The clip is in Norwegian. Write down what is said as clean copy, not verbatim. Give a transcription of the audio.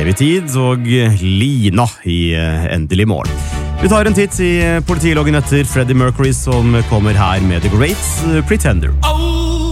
Evig tid og Lina i Endelig morgen. Vi tar en titt i politiloggen etter Freddie Mercury som kommer her med The Great Pretender.